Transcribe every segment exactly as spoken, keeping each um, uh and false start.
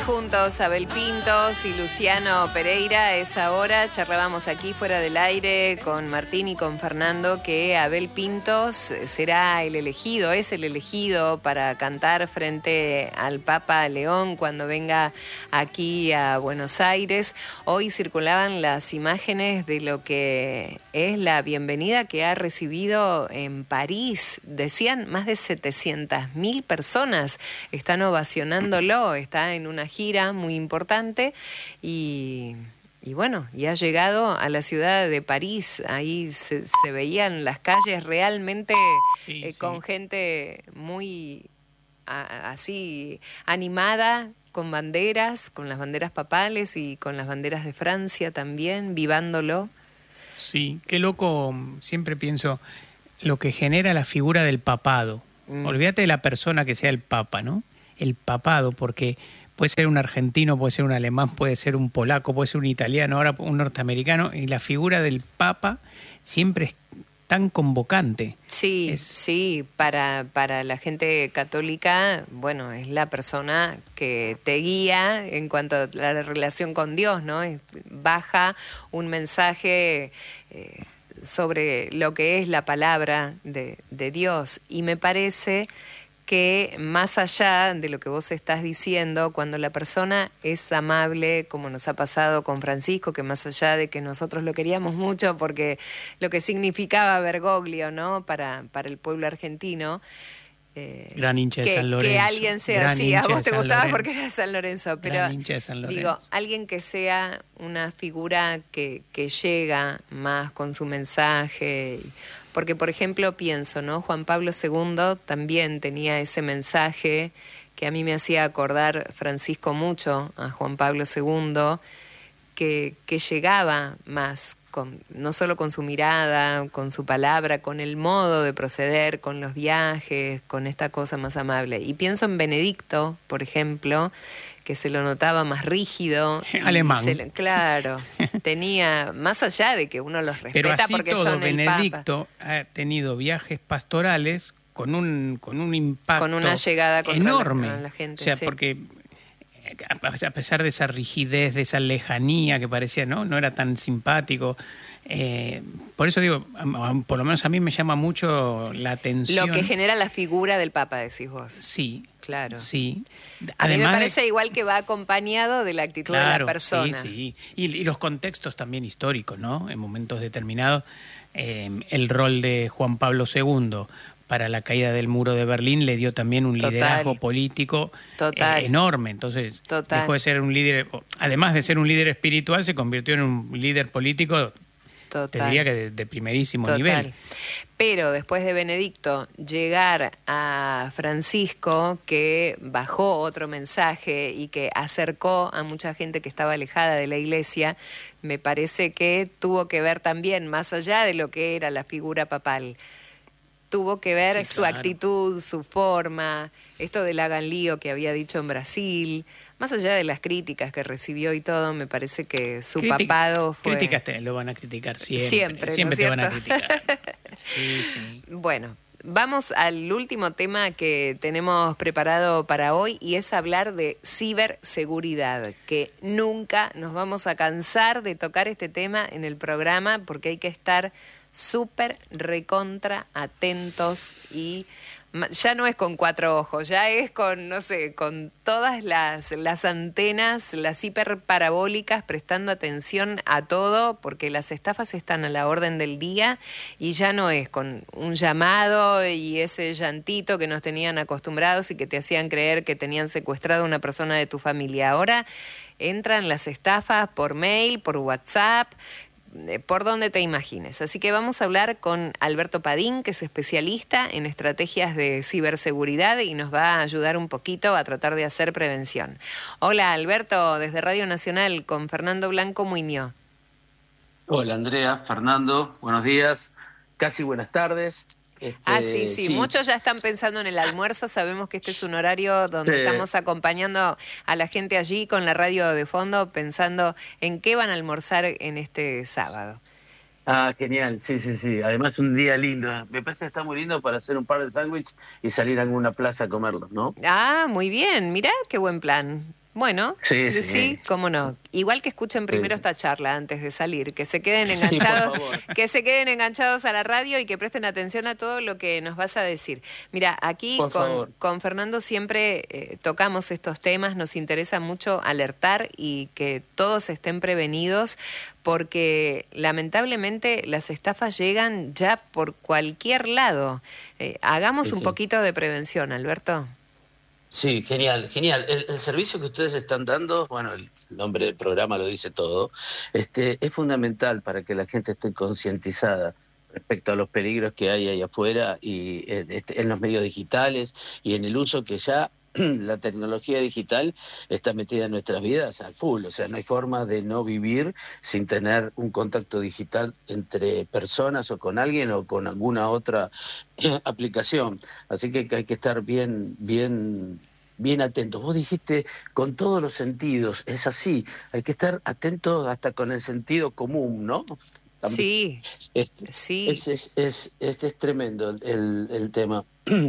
juntos, Abel Pintos y Luciano Pereira. A esa hora charlábamos aquí fuera del aire con Martín y con Fernando que Abel Pintos será el elegido, es el elegido para cantar frente al Papa León cuando venga aquí a Buenos Aires. Hoy circulaban las imágenes de lo que es la bienvenida que ha recibido en París. Decían más de setecientas mil personas están ovacionándolo, está en una gira muy importante y, y bueno, y ha llegado a la ciudad de París. Ahí se, se veían las calles realmente sí, eh, sí. con gente muy a, así animada, con banderas, con las banderas papales y con las banderas de Francia también, vivándolo. Sí, qué loco, siempre pienso lo que genera la figura del papado. Mm. Olvídate de la persona que sea el papa, ¿no? El papado, porque puede ser un argentino, puede ser un alemán, puede ser un polaco, puede ser un italiano, ahora un norteamericano, y la figura del papa siempre es tan convocante. Sí, es... sí, para, para la gente católica, bueno, es la persona que te guía en cuanto a la relación con Dios, ¿no? Baja un mensaje eh, sobre lo que es la palabra de, de Dios, y me parece que más allá de lo que vos estás diciendo, cuando la persona es amable, como nos ha pasado con Francisco, que más allá de que nosotros lo queríamos mucho porque lo que significaba Bergoglio, ¿no? para, para el pueblo argentino, eh, gran hincha de que, San Lorenzo. Que alguien sea así, a vos te gustaba Lorenzo. Porque era San Lorenzo, pero gran hincha de San Lorenzo. Digo, alguien que sea una figura que, que llega más con su mensaje. Porque, por ejemplo, pienso, ¿no? Juan Pablo segundo también tenía ese mensaje que a mí me hacía acordar Francisco mucho a Juan Pablo segundo, que, que llegaba más, con, no solo con su mirada, con su palabra, con el modo de proceder, con los viajes, con esta cosa más amable. Y pienso en Benedicto, por ejemplo, que se lo notaba más rígido. Alemán. Se, claro, tenía, más allá de que uno los respeta. Pero así porque todo, son Benedicto el Papa. Ha tenido viajes pastorales con un, con un impacto con una llegada enorme. La, a la gente. O sea, sí. porque a pesar de esa rigidez, de esa lejanía que parecía, no, no era tan simpático. Eh, por eso digo, por lo menos a mí me llama mucho la atención. Lo que genera la figura del Papa, decís vos. Sí. Claro. Sí. A Además mí me parece de... igual que va acompañado de la actitud claro, de la persona. Sí, sí. Y, y los contextos también históricos, ¿no? En momentos determinados, eh, el rol de Juan Pablo segundo para la caída del muro de Berlín le dio también un Total. liderazgo político eh, enorme. Entonces, Total. dejó de ser un líder, además de ser un líder espiritual, se convirtió en un líder político. Total. Te diría que de, de primerísimo Total. nivel. Pero después de Benedicto, llegar a Francisco, que bajó otro mensaje y que acercó a mucha gente que estaba alejada de la iglesia, me parece que tuvo que ver también, más allá de lo que era la figura papal, tuvo que ver sí, su claro. actitud, su forma, esto del hagan lío que había dicho en Brasil. Más allá de las críticas que recibió y todo, me parece que su Critic, papado fue... Críticas te lo van a criticar siempre. Siempre, Siempre ¿no te es van a criticar. Sí, sí. Bueno, vamos al último tema que tenemos preparado para hoy y es hablar de ciberseguridad, que nunca nos vamos a cansar de tocar este tema en el programa porque hay que estar súper recontra atentos y... ya no es con cuatro ojos, ya es con, no sé, con todas las, las antenas, las hiperparabólicas, prestando atención a todo, porque las estafas están a la orden del día y ya no es con un llamado y ese llantito que nos tenían acostumbrados y que te hacían creer que tenían secuestrado a una persona de tu familia. Ahora entran las estafas por mail, por WhatsApp, por donde te imagines. Así que vamos a hablar con Alberto Padín, que es especialista en estrategias de ciberseguridad y nos va a ayudar un poquito a tratar de hacer prevención. Hola Alberto, desde Radio Nacional con Fernando Blanco Muñoz. Hola Andrea, Fernando, buenos días, casi buenas tardes. Este, ah, sí, sí, sí, muchos ya están pensando en el almuerzo, sabemos que este es un horario donde sí. estamos acompañando a la gente allí con la radio de fondo, pensando en qué van a almorzar en este sábado. Ah, genial, sí, sí, sí, además un día lindo, me parece que está muy lindo para hacer un par de sándwiches y salir a alguna plaza a comerlos, ¿no? Ah, muy bien, mirá qué buen plan. Bueno, Sí, sí, sí. sí, cómo no. Igual que escuchen primero Sí. esta charla antes de salir, que se queden Sí, por enganchados, favor. que se queden enganchados a la radio y que presten atención a todo lo que nos vas a decir. Mira, aquí Por con, favor. con Fernando siempre eh, tocamos estos temas, nos interesa mucho alertar y que todos estén prevenidos, porque lamentablemente las estafas llegan ya por cualquier lado. Eh, hagamos Sí, un sí. poquito de prevención, Alberto. Sí, genial, genial. El, el servicio que ustedes están dando, bueno, el nombre del programa lo dice todo, este, es fundamental para que la gente esté concientizada respecto a los peligros que hay ahí afuera y en, este, en los medios digitales y en el uso que ya la tecnología digital está metida en nuestras vidas al full. O sea, no hay forma de no vivir sin tener un contacto digital entre personas o con alguien o con alguna otra aplicación. Así que hay que estar bien, bien, bien atentos. Vos dijiste con todos los sentidos, es así, hay que estar atentos hasta con el sentido común, ¿no? También. Sí, Este, sí. es, es, es, este es tremendo el, el tema.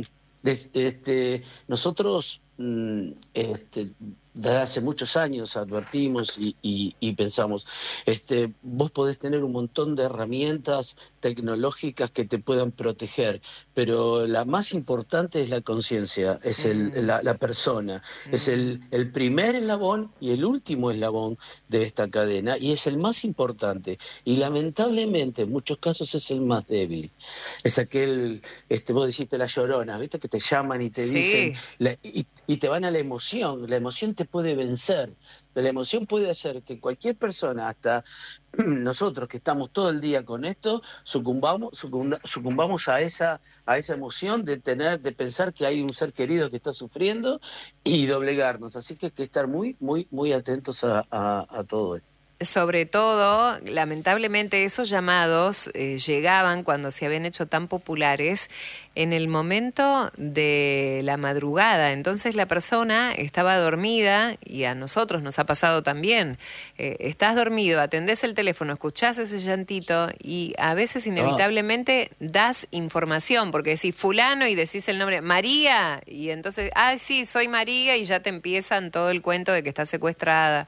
Des- Este, nosotros mm, este, desde hace muchos años advertimos y, y- y pensamos, este, vos podés tener un montón de herramientas tecnológicas que te puedan proteger, pero la más importante es la conciencia, es el, Mm, la, la persona, es el, mm. el primer eslabón y el último eslabón de esta cadena y es el más importante y lamentablemente en muchos casos es el más débil. Es aquel, este, vos dijiste la llorona, ¿viste? Que te llaman y te dicen, Sí, la- y, y te van a la emoción, la emoción te puede vencer, la emoción puede hacer que cualquier persona, hasta nosotros que estamos todo el día con esto, sucumbamos, sucumba- sucumbamos a esa, a esa emoción de tener, de pensar que hay un ser querido que está sufriendo y doblegarnos. Así que hay que estar muy, muy, muy atentos a, a- a todo esto. sobre todo, lamentablemente esos llamados eh, llegaban cuando se habían hecho tan populares en el momento de la madrugada. Entonces la persona estaba dormida y a nosotros nos ha pasado también. Eh, estás dormido, atendés el teléfono, escuchás ese llantito y a veces Ah, inevitablemente das información porque decís fulano y decís el nombre María y entonces, ah, sí, soy María y ya te empiezan todo el cuento de que está secuestrada.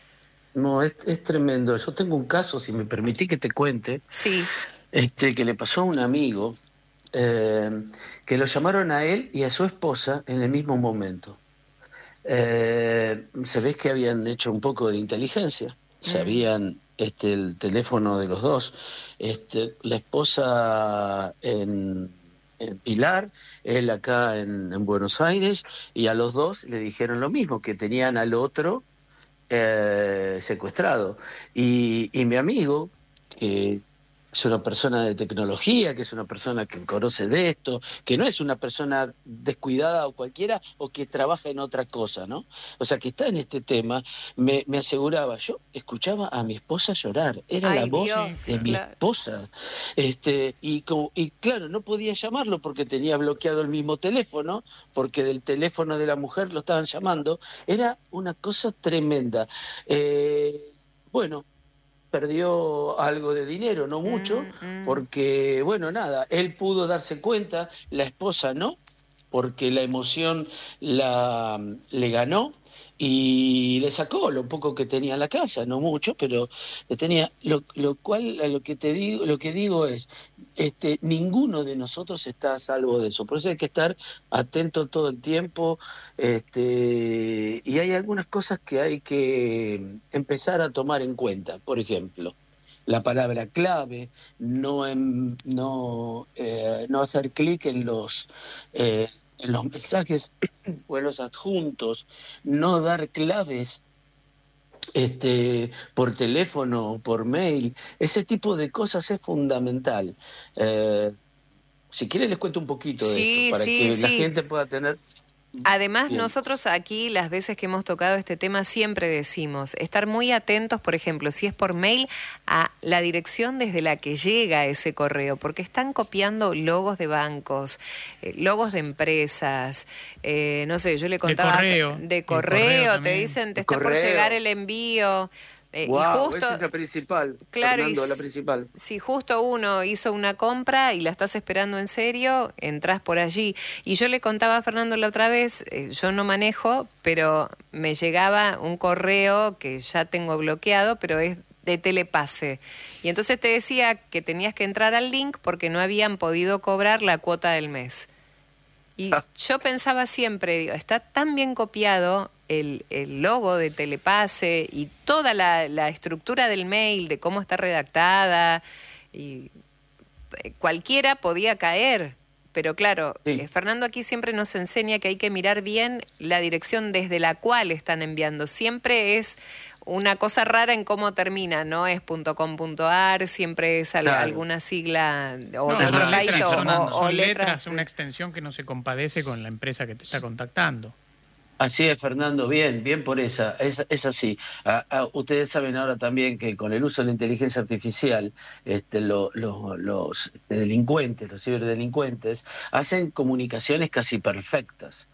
no, es, es tremendo. Yo tengo un caso, si me permití que te cuente, Sí. este, que le pasó a un amigo, eh, que lo llamaron a él y a su esposa en el mismo momento. Eh, se ve que habían hecho un poco de inteligencia, Mm. sabían este, el teléfono de los dos. Este, la esposa en, en Pilar, él acá en, en Buenos Aires, y a los dos le dijeron lo mismo, que tenían al otro eh, secuestrado. Y, y mi amigo, que es una persona de tecnología, que es una persona que conoce de esto, que no es una persona descuidada o cualquiera, o que trabaja en otra cosa, ¿no? O sea, que está en este tema, me, me aseguraba, yo escuchaba a mi esposa llorar, era la Ay, voz Sí, Dios, de claro. mi claro. esposa. Este, y, como, y claro, no podía llamarlo porque tenía bloqueado el mismo teléfono, porque del teléfono de la mujer lo estaban llamando. Era una cosa tremenda. Eh, bueno, perdió algo de dinero, no mucho, Mm, mm. porque, bueno, nada, él pudo darse cuenta, la esposa no, porque la emoción la, le ganó y le sacó lo poco que tenía en la casa, no mucho, pero le tenía, lo, lo cual a lo que te digo, lo que digo es, este, ninguno de nosotros está a salvo de eso, por eso hay que estar atento todo el tiempo, este, y hay algunas cosas que hay que empezar a tomar en cuenta, por ejemplo. La palabra clave, no, en- no, eh, no hacer clic en los, eh, en los mensajes o en los adjuntos, no dar claves este, por teléfono, por mail, ese tipo de cosas es fundamental. Eh, si quieren les cuento un poquito de esto Sí, para sí, que la sí. gente pueda tener Además, bien. nosotros aquí, las veces que hemos tocado este tema, siempre decimos estar muy atentos, por ejemplo, si es por mail, a la dirección desde la que llega ese correo, porque están copiando logos de bancos, eh, logos de empresas, eh, no sé, yo le De contaba correo. de El correo correo, te también. dicen, te El está por llegar correo. el envío. Eh, Wow, y justo, esa es la principal, claro, Fernando, y la principal. si justo uno hizo una compra y la estás esperando en serio, entras por allí. Y yo le contaba a Fernando la otra vez, eh, yo no manejo, pero me llegaba un correo que ya tengo bloqueado, pero es de Telepase. Y entonces te decía que tenías que entrar al link porque no habían podido cobrar la cuota del mes. Y yo pensaba siempre, digo, está tan bien copiado el, el logo de Telepase y toda la, la estructura del mail, de cómo está redactada, y cualquiera podía caer. Pero claro, Sí. eh, Fernando aquí siempre nos enseña que hay que mirar bien la dirección desde la cual están enviando. Siempre es una cosa rara en cómo termina, no es .com.ar, siempre es al- Claro. alguna sigla o No, de es otro son verdad, país letras, o, Fernando, o- o son letras, letras. una extensión que no se compadece con la empresa que te está contactando. Así es, Fernando, bien, bien por esa, es, es así. Ah, ah, ustedes saben ahora también que con el uso de la inteligencia artificial, este, lo- lo- los delincuentes, los ciberdelincuentes, hacen comunicaciones casi perfectas,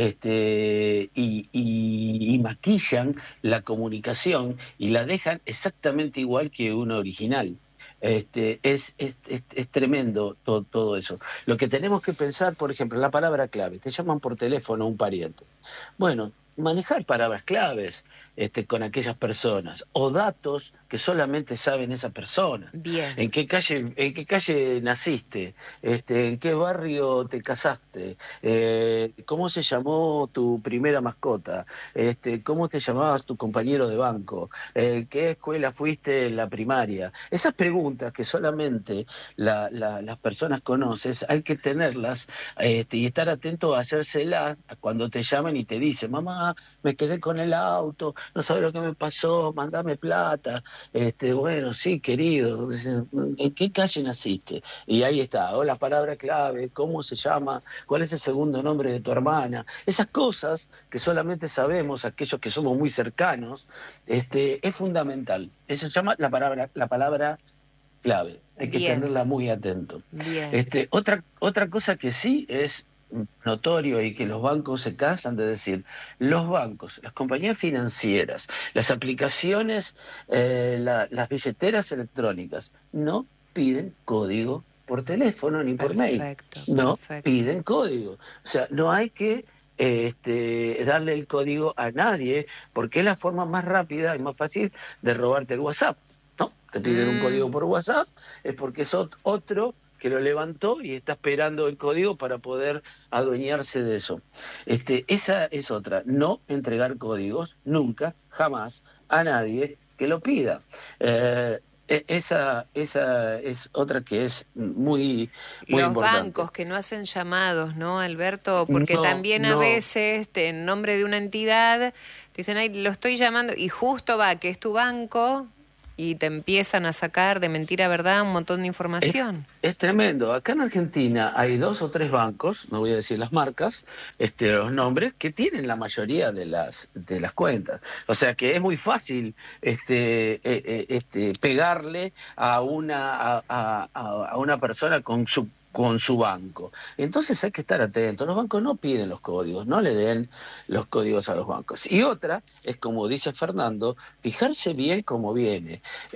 este, y, y- y maquillan la comunicación y la dejan exactamente igual que una original. Este, es, es, es- es tremendo todo, todo eso. Lo que tenemos que pensar, por ejemplo, la palabra clave. Te llaman por teléfono un pariente. Bueno, manejar palabras claves este, con aquellas personas o datos que solamente saben esa persona. Bien, ¿En qué calle, en qué calle naciste? Este, ¿en qué barrio te casaste? Eh, ¿cómo se llamó tu primera mascota? Este, ¿cómo te llamabas tu compañero de banco? Eh, ¿qué escuela fuiste en la primaria? Esas preguntas que solamente la- la- las personas conocen, hay que tenerlas este, y estar atento a hacérselas cuando te llaman y te dicen, mamá, me quedé con el auto, no sabes lo que me pasó, mandame plata. Este, bueno, sí, querido, ¿en qué calle naciste? Y ahí está, o la palabra clave, cómo se llama, cuál es el segundo nombre de tu hermana. Esas cosas que solamente sabemos aquellos que somos muy cercanos, este, es fundamental. Eso se llama la palabra, la palabra clave. Hay que bien, tenerla muy atento. bien. Este, otra, otra cosa que sí es notorio y que los bancos se cansan de decir, los bancos, las compañías financieras, las aplicaciones, eh, la- las billeteras electrónicas, no piden código por teléfono ni por mail, Perfecto, no perfecto. piden código. O sea, no hay que eh, este, darle el código a nadie porque es la forma más rápida y más fácil de robarte el WhatsApp. ¿No? Te piden un Mm, código por WhatsApp, es porque es ot- otro que lo levantó y está esperando el código para poder adueñarse de eso. Este, esa es otra, no entregar códigos nunca, jamás, a nadie que lo pida. Eh, e- esa, esa es otra que es muy, muy Los importante. bancos que no hacen llamados, ¿no, Alberto? Porque No, también a no. veces, te- en nombre de una entidad, te dicen, ay, lo estoy llamando, y justo va, que es tu banco, y te empiezan a sacar de mentira a verdad un montón de Es, información. es tremendo. Acá en Argentina hay dos o tres bancos, no voy a decir las marcas, este, los nombres, que tienen la mayoría de las, de las cuentas. O sea que es muy fácil este, eh, eh, este, pegarle a una, a, a- a- a una persona con su con su banco. Entonces hay que estar atentos. Los bancos no piden los códigos, no le den los códigos a los bancos. Y otra es, como dice Fernando, fijarse bien cómo viene.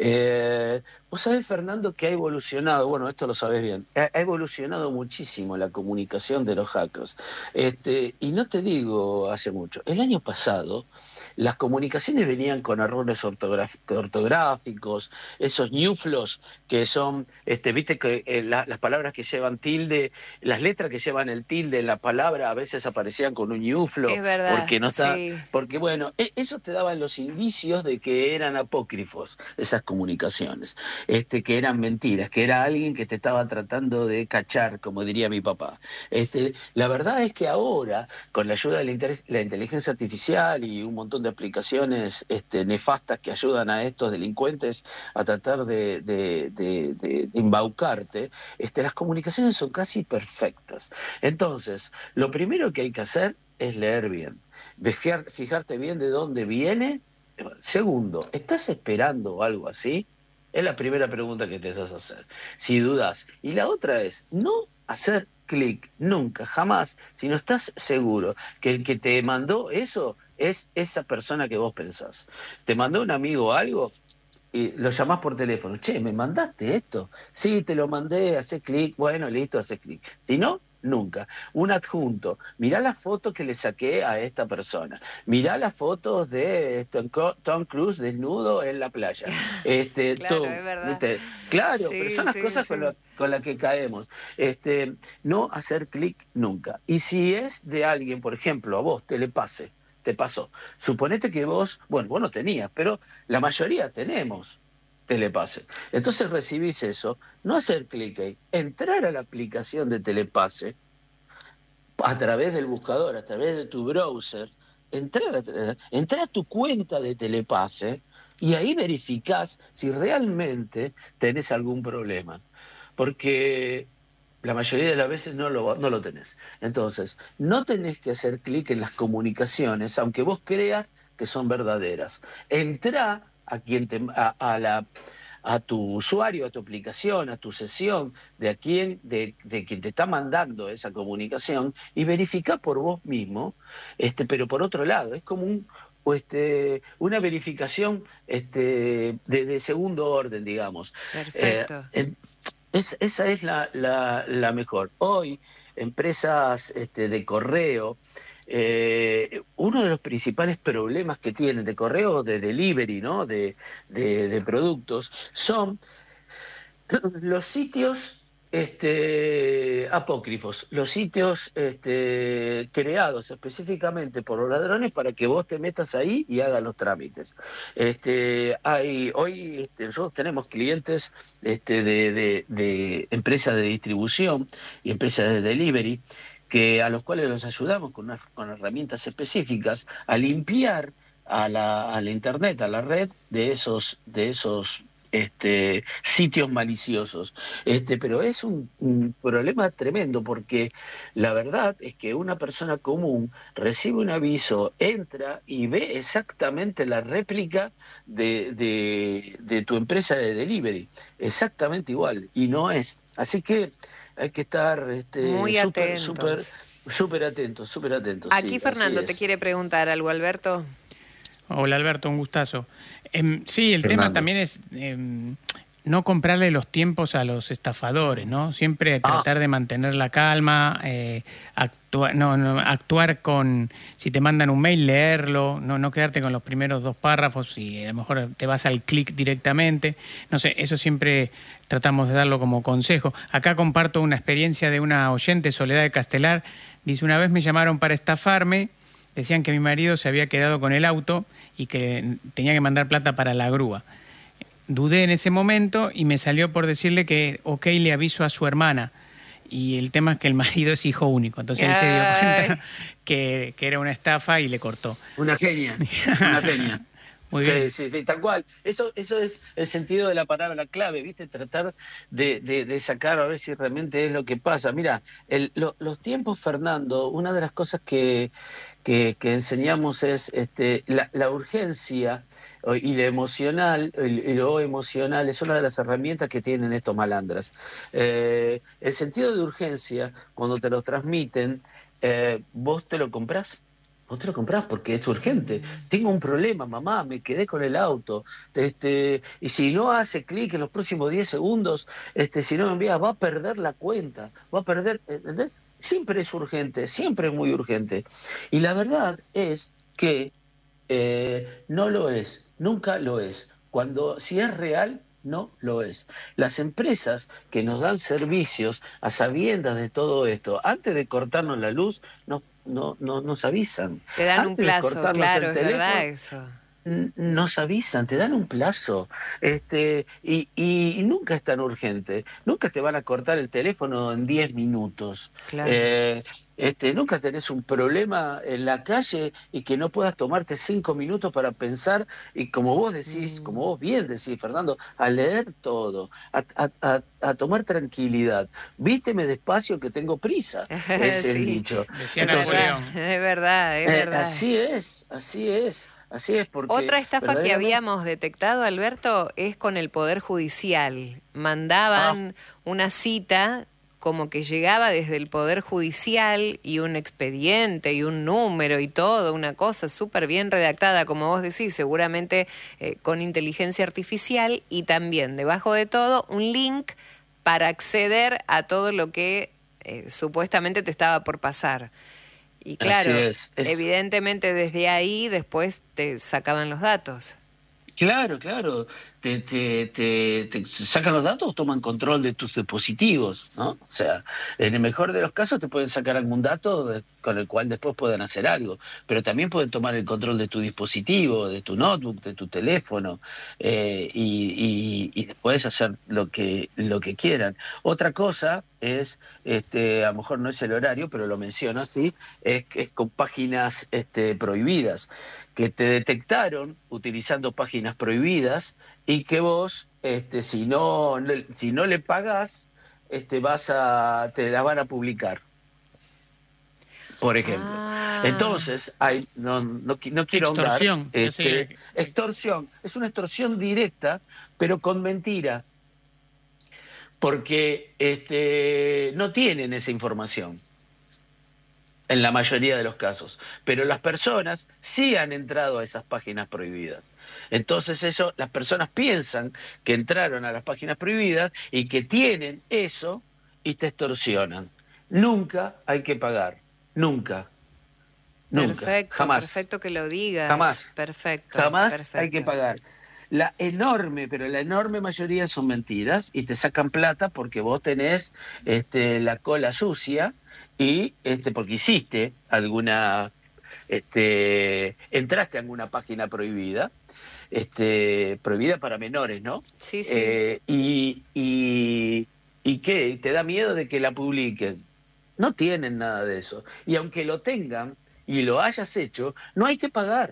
Eh, Vos sabés, Fernando, que ha evolucionado, bueno, esto lo sabés bien, ha ha evolucionado muchísimo la comunicación de los hackers. Este, y no te digo hace mucho, el año pasado las comunicaciones venían con errores ortograf- ortográficos, esos ñuflos que son, este, viste que eh, la- las palabras que llevan tilde, las letras que llevan el tilde en la palabra a veces aparecían con un ñuflo, Es verdad, porque no está, sí. porque bueno, e- eso te daban los indicios de que eran apócrifos esas comunicaciones, este, que eran mentiras, que era alguien que te estaba tratando de cachar, como diría mi papá. Este, la verdad es que ahora, con la ayuda de la, inter- la inteligencia artificial y un montón de aplicaciones este, nefastas que ayudan a estos delincuentes a tratar de, de- de- de- de embaucarte, este, las comunicaciones son casi perfectas. Entonces, lo primero que hay que hacer es leer bien, fijar- fijarte bien de dónde viene. Segundo, ¿estás esperando algo así? Es la primera pregunta que te vas a hacer, si dudas. Y la otra es, no hacer clic nunca, jamás, si no estás seguro que el que te mandó eso es esa persona que vos pensás. Te mandó un amigo algo y lo llamás por teléfono. Che, ¿me mandaste esto? Sí, te lo mandé, hace clic, bueno, listo, hace clic. Si no, nunca. Un adjunto. Mirá las fotos que le saqué a esta persona. Mirá las fotos de Tom Cruise desnudo en la playa. Este, claro, Tom, es verdad. ¿viste? Claro, Sí, pero son las sí, cosas sí. con, lo, con las que caemos. Este, no hacer clic nunca. Y si es de alguien, por ejemplo, a vos te le pase, te pasó. Suponete que vos, bueno, vos no tenías, pero la mayoría tenemos Telepase. Entonces recibís eso, no hacer clic ahí, entrar a la aplicación de Telepase a través del buscador, a través de tu browser, entrar a, entrar a tu cuenta de Telepase y ahí verificás si realmente tenés algún problema. Porque la mayoría de las veces no lo, no lo tenés. Entonces, no tenés que hacer clic en las comunicaciones, aunque vos creas que son verdaderas. Entrá a quien te, a, a la a tu usuario, a tu aplicación, a tu sesión, de a quien, de, de quien te está mandando esa comunicación y verifica por vos mismo, este, pero por otro lado, es como un, o este, una verificación este, de, de segundo orden, digamos. Perfecto. Eh, es, esa es la, la, la mejor. Hoy, empresas este, de correo, Eh, uno de los principales problemas que tienen de correo, de delivery, ¿no? de, de, de productos, son los sitios este, apócrifos, los sitios este, creados específicamente por los ladrones para que vos te metas ahí y hagas los trámites. Este, hay, hoy este, nosotros tenemos clientes este, de, de, de empresas de distribución y empresas de delivery, que a los cuales los ayudamos con, unas, con herramientas específicas a limpiar a la, a la internet, a la red de esos, de esos este, sitios maliciosos. Este, pero es un, un problema tremendo porque la verdad es que una persona común recibe un aviso, entra y ve exactamente la réplica de, de, de tu empresa de delivery, exactamente igual, y no es. Así que hay que estar este, muy súper, atentos. súper, súper atentos, súper atentos. Aquí sí, Fernando te quiere preguntar algo, Alberto. Hola Alberto, un gustazo. Eh, sí, el Fernando. tema también es eh, no comprarle los tiempos a los estafadores, ¿no? Siempre tratar ah. de mantener la calma, eh, actuar, no, no, actuar con, si te mandan un mail, leerlo, no, no quedarte con los primeros dos párrafos y a lo mejor te vas al clic directamente. No sé, eso siempre tratamos de darlo como consejo. Acá comparto una experiencia de una oyente, Soledad de Castelar. Dice, una vez me llamaron para estafarme, decían que mi marido se había quedado con el auto y que tenía que mandar plata para la grúa. Dudé en ese momento y me salió por decirle que ok, le aviso a su hermana. Y el tema es que el marido es hijo único. Entonces él se dio cuenta que, que era una estafa y le cortó. Una genia, una genia. Muy sí, bien. sí, sí, tal cual. Eso, eso es el sentido de la palabra clave, ¿viste? Tratar de, de, de sacar a ver si realmente es lo que pasa. Mira, el, lo, los tiempos, Fernando, una de las cosas que, que, que enseñamos es este, la, la urgencia y lo emocional, y lo emocional es una de las herramientas que tienen estos malandras. Eh, el sentido de urgencia, cuando te lo transmiten, eh, vos te lo comprás. Vos te lo comprás porque es urgente. Tengo un problema, mamá, me quedé con el auto. Este, y si no hace clic en los próximos diez segundos, este, si no me envía, va a perder la cuenta. Va a perder, ¿entendés? Siempre es urgente, siempre es muy urgente. Y la verdad es que eh, no lo es, nunca lo es. Cuando, si es real, no lo es. Las empresas que nos dan servicios a sabiendas de todo esto, antes de cortarnos la luz, nos, no, no, nos avisan. Te dan antes un plazo, de cortarnos claro, el es teléfono, verdad eso. Nos avisan, te dan un plazo, este, y, y, y nunca es tan urgente. Nunca te van a cortar el teléfono en diez minutos. Claro. Eh, Este, nunca tenés un problema en la calle y que no puedas tomarte cinco minutos para pensar y como vos decís, mm. como vos bien decís, Fernando, a leer todo, a, a, a, a tomar tranquilidad. Vísteme despacio que tengo prisa, es sí. el dicho. Decía Entonces, Napoleón. Es verdad, es eh, verdad. Así es, así es, así es. Porque otra estafa verdaderamente... que habíamos detectado, Alberto, es con el Poder Judicial. Mandaban ah. una cita como que llegaba desde el Poder Judicial y un expediente y un número y todo, una cosa súper bien redactada, como vos decís, seguramente eh, con inteligencia artificial, y también debajo de todo un link para acceder a todo lo que eh, supuestamente te estaba por pasar. Y claro, Así es, es... evidentemente desde ahí después te sacaban los datos. Claro, claro. Te, te, te, te sacan los datos, toman control de tus dispositivos, ¿no? O sea, en el mejor de los casos te pueden sacar algún dato de, con el cual después pueden hacer algo, pero también pueden tomar el control de tu dispositivo, de tu notebook, de tu teléfono, eh, y, y, y después hacer lo que, lo que quieran. Otra cosa es, este, a lo mejor no es el horario, pero lo menciono así, es, es con páginas este, prohibidas, que te detectaron utilizando páginas prohibidas, y que vos, este, si no, si no le pagás, este, vas a, te las van a publicar, por ejemplo. Ah. Entonces, hay, no, no, no quiero extorsión, ahondar. Este, extorsión, es una extorsión directa, pero con mentira, porque este, no tienen esa información. En la mayoría de los casos, pero las personas sí han entrado a esas páginas prohibidas. Entonces eso, las personas piensan que entraron a las páginas prohibidas y que tienen eso y te extorsionan. Nunca hay que pagar, nunca, nunca, perfecto, jamás. Perfecto que lo digas. Jamás, perfecto, jamás perfecto. hay que pagar. La enorme, pero la enorme mayoría son mentiras y te sacan plata porque vos tenés este, la cola sucia y este, porque hiciste alguna, este, entraste a alguna página prohibida, este, prohibida para menores, ¿no? Sí, sí. Eh, y, y, ¿Y qué? ¿Te da miedo de que la publiquen? No tienen nada de eso. Y aunque lo tengan y lo hayas hecho, no hay que pagar.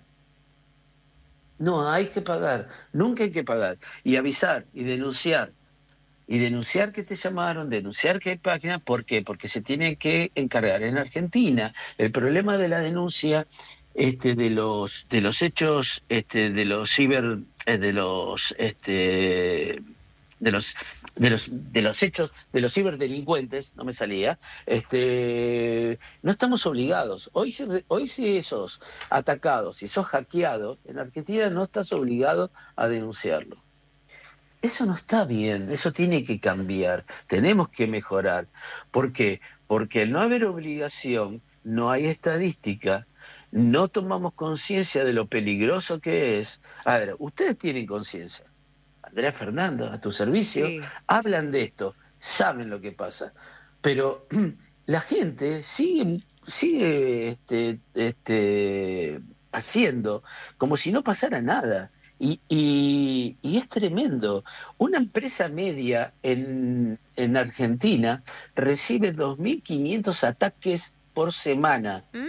No hay que pagar, nunca hay que pagar. Y avisar y denunciar. Y denunciar que te llamaron, denunciar que hay páginas. ¿Por qué? Porque se tiene que encargar. En Argentina, el problema de la denuncia este, de los de los hechos, este, de los ciber, eh, de los este, de los de los de los hechos de los ciberdelincuentes, no me salía, este, no estamos obligados. Hoy si, hoy si sos atacado, si sos hackeado, en Argentina no estás obligado a denunciarlo. Eso no está bien, eso tiene que cambiar, tenemos que mejorar. ¿Por qué? Porque al no haber obligación, no hay estadística, no tomamos conciencia de lo peligroso que es. A ver, ustedes tienen conciencia. Andrea Fernando, a tu servicio, sí, hablan sí. de esto, saben lo que pasa, pero la gente sigue, sigue este, este, haciendo como si no pasara nada, y, y, y es tremendo. Una empresa media en, en Argentina recibe dos mil quinientos ataques por semana. Mm.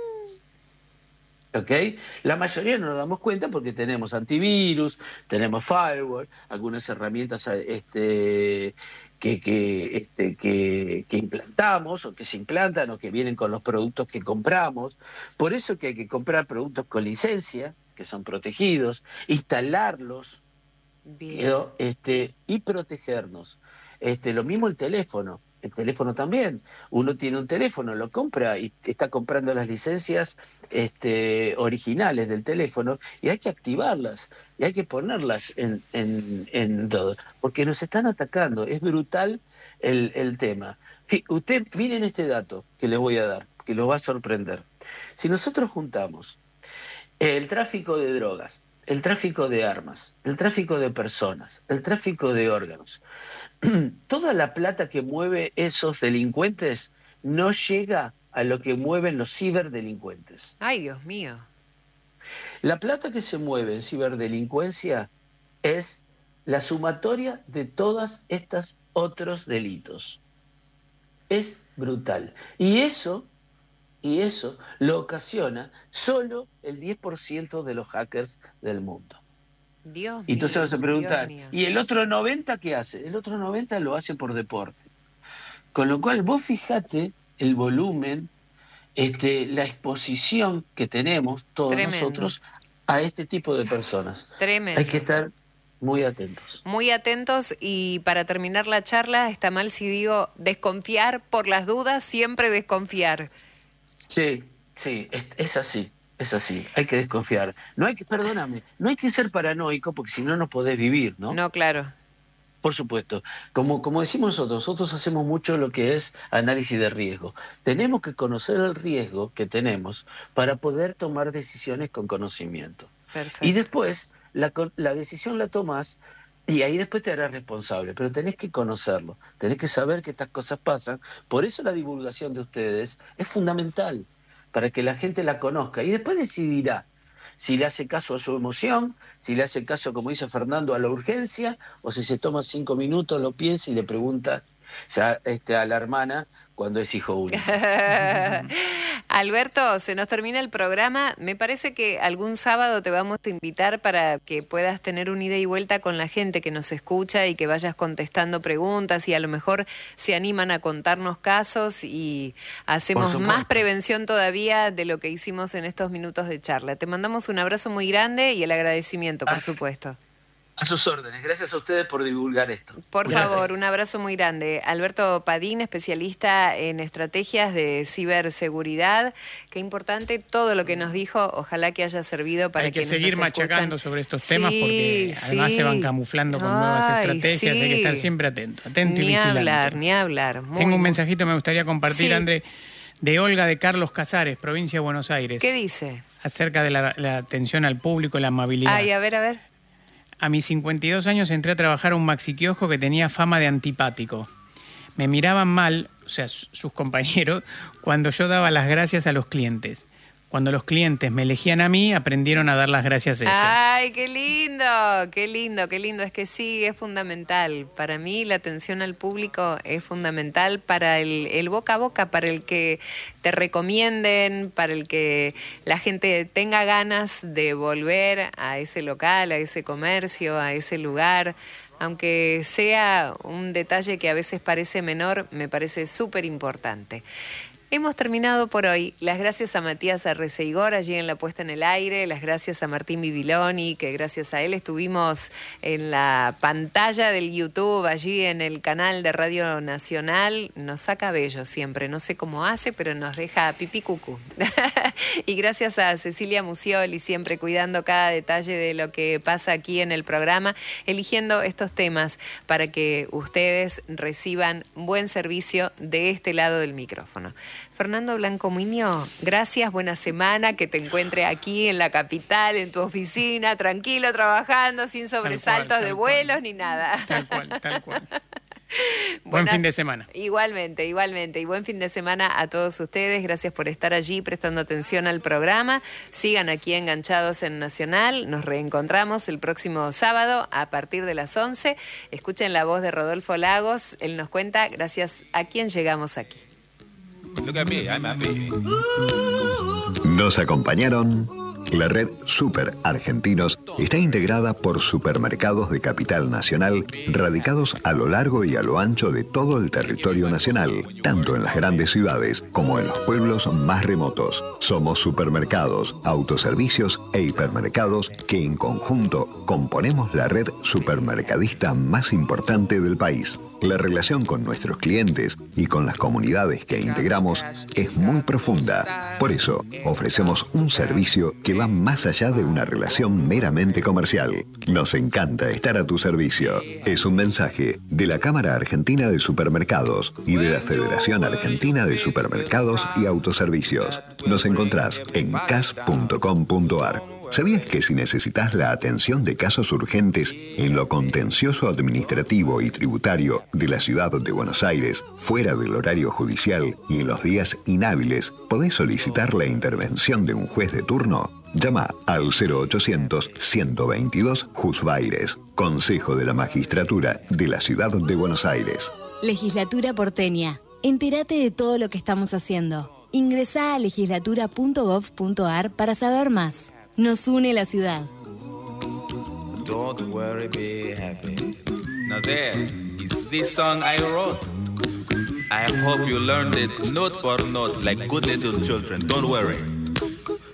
¿Okay? La mayoría no nos damos cuenta porque tenemos antivirus, tenemos firewall, algunas herramientas este, que, que, este, que, que implantamos o que se implantan o que vienen con los productos que compramos. Por eso que hay que comprar productos con licencia, que son protegidos, instalarlos ¿no? este, y protegernos. Este, lo mismo el teléfono, el teléfono también. Uno tiene un teléfono, lo compra y está comprando las licencias este, originales del teléfono y hay que activarlas y hay que ponerlas en, en, en todo, porque nos están atacando. Es brutal el, el tema. Sí, usted, miren este dato que les voy a dar, que los va a sorprender. Si nosotros juntamos el tráfico de drogas, el tráfico de armas, el tráfico de personas, el tráfico de órganos, toda la plata que mueve esos delincuentes no llega a lo que mueven los ciberdelincuentes. Ay, Dios mío. La plata que se mueve en ciberdelincuencia es la sumatoria de todos estos otros delitos. Es brutal. Y eso, y eso lo ocasiona solo el diez por ciento de los hackers del mundo. Dios y entonces mío, vas a preguntar, ¿y el otro noventa qué hace? El otro noventa lo hace por deporte. Con lo cual, vos fijate el volumen, este, la exposición que tenemos todos Tremendo. nosotros a este tipo de personas. Tremendo. Hay que estar muy atentos. Muy atentos, y para terminar la charla, está mal si digo desconfiar por las dudas, siempre desconfiar. Sí, sí, es, es así, es así, hay que desconfiar. No hay que, perdóname, no hay que ser paranoico porque si no, no podés vivir, ¿no? No, claro. Por supuesto. Como, como decimos nosotros, nosotros hacemos mucho lo que es análisis de riesgo. Tenemos que conocer el riesgo que tenemos para poder tomar decisiones con conocimiento. Perfecto. Y después, la, la decisión la tomás y ahí después te harás responsable. Pero tenés que conocerlo, tenés que saber que estas cosas pasan. Por eso la divulgación de ustedes es fundamental, para que la gente la conozca. Y después decidirá si le hace caso a su emoción, si le hace caso, como dice Fernando, a la urgencia, o si se toma cinco minutos, lo piensa y le pregunta ya este, a la hermana cuando es hijo único. Alberto, se nos termina el programa. Me parece que algún sábado te vamos a invitar para que puedas tener una ida y vuelta con la gente que nos escucha y que vayas contestando preguntas, y a lo mejor se animan a contarnos casos y hacemos más prevención todavía de lo que hicimos en estos minutos de charla. Te mandamos un abrazo muy grande y el agradecimiento, por ah. supuesto. A sus órdenes. Gracias a ustedes por divulgar esto. Por Gracias. favor, un abrazo muy grande. Alberto Padín, especialista en estrategias de ciberseguridad. Qué importante todo lo que nos dijo. Ojalá que haya servido para Hay que quienes seguir nos machacando escuchan. sobre estos Sí, temas porque además sí. se van camuflando con Ay, nuevas estrategias. Sí. Hay que estar siempre atento, atento ni y vigilante. Ni hablar, ni hablar. Muy, Tengo un muy... mensajito me gustaría compartir, sí. André, de Olga de Carlos Casares, provincia de Buenos Aires. ¿Qué dice? Acerca de la, la atención al público y la amabilidad. Ay, a ver, a ver. A mis cincuenta y dos años entré a trabajar a un maxiquiosco que tenía fama de antipático. Me miraban mal, o sea, sus compañeros, cuando yo daba las gracias a los clientes. Cuando los clientes me elegían a mí, aprendieron a dar las gracias a ellos. ¡Ay, qué lindo! ¡Qué lindo, qué lindo! Es que sí, es fundamental. Para mí la atención al público es fundamental para el, el boca a boca, para el que te recomienden, para el que la gente tenga ganas de volver a ese local, a ese comercio, a ese lugar. Aunque sea un detalle que a veces parece menor, me parece súper importante. Hemos terminado por hoy. Las gracias a Matías Arreceigor allí en la puesta en el aire, las gracias a Martín Bibiloni, que gracias a él estuvimos en la pantalla del YouTube, allí en el canal de Radio Nacional. Nos saca bello siempre, no sé cómo hace, pero nos deja pipí cucú. Y gracias a Cecilia Musioli, siempre cuidando cada detalle de lo que pasa aquí en el programa, eligiendo estos temas para que ustedes reciban buen servicio de este lado del micrófono. Fernando Blanco Miño, gracias, buena semana, que te encuentre aquí en la capital, en tu oficina, tranquilo, trabajando, sin sobresaltos tal cual, tal de vuelos cual. Ni nada. Tal cual, tal cual. Buen fin de semana. Igualmente, igualmente. Y buen fin de semana a todos ustedes. Gracias por estar allí prestando atención al programa. Sigan aquí enganchados en Nacional. Nos reencontramos el próximo sábado a partir de las once. Escuchen la voz de Rodolfo Lagos. Él nos cuenta gracias a quién llegamos aquí. Nos acompañaron. La red Super Argentinos está integrada por supermercados de capital nacional radicados a lo largo y a lo ancho de todo el territorio nacional, tanto en las grandes ciudades como en los pueblos más remotos. Somos supermercados, autoservicios e hipermercados que en conjunto componemos la red supermercadista más importante del país. La relación con nuestros clientes y con las comunidades que integramos es muy profunda. Por eso, ofrecemos un servicio que va más allá de una relación meramente comercial. Nos encanta estar a tu servicio. Es un mensaje de la Cámara Argentina de Supermercados y de la Federación Argentina de Supermercados y Autoservicios. Nos encontrás en c a s punto com punto a r. ¿Sabías que si necesitas la atención de casos urgentes en lo contencioso administrativo y tributario de la ciudad de Buenos Aires, fuera del horario judicial y en los días inhábiles, podés solicitar la intervención de un juez de turno? Llama al cero ochocientos, ciento veintidós, Jusbaires, Consejo de la Magistratura de la Ciudad de Buenos Aires. Legislatura porteña. Entérate de todo lo que estamos haciendo. Ingresá a legislatura punto gov punto a r para saber más. Nos une la ciudad. Don't worry, be happy. Now there is this song I wrote. I hope you learned it note for note like good little children. Don't worry.